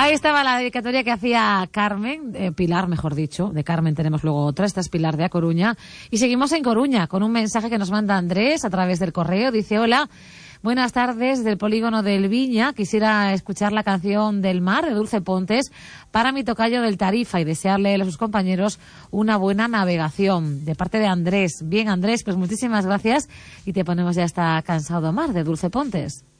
Ahí estaba la dedicatoria que hacía Carmen, Pilar, mejor dicho. De Carmen tenemos luego otra, esta es Pilar de A Coruña. Y seguimos en Coruña con un mensaje que nos manda Andrés a través del correo. Dice, hola, buenas tardes del polígono del Viña. Quisiera escuchar la canción del mar de Dulce Pontes para mi tocayo del Tarifa y desearle a sus compañeros una buena navegación. De parte de Andrés. Bien, Andrés, pues muchísimas gracias y te ponemos ya esta Cansado Mar de Dulce Pontes.